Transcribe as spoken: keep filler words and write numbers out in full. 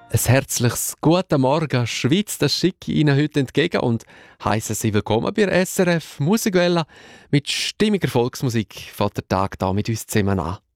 Ein herzliches Guten Morgen, Schweiz, das schicke ich Ihnen heute entgegen und heiße Sie willkommen bei S R F Musikwelle. Mit stimmiger Volksmusik fängt der Tag da mit uns zusammen an.